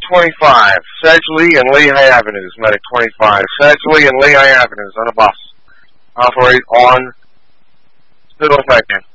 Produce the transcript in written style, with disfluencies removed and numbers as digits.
25, Sedgley and Lehigh Avenues, Medic 25, Sedgley and Lehigh Avenues on a bus. Operate on Spittle Second.